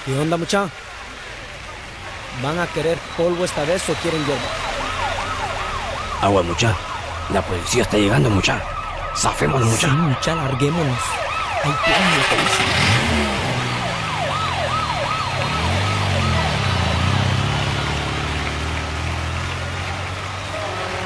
¿Qué onda, mucha? ¿Van a querer polvo esta vez o quieren hierba? Agua, mucha. La policía está llegando, mucha. Zafémonos, mucha. Sí, mucha, larguémonos. Hay plan de la policía.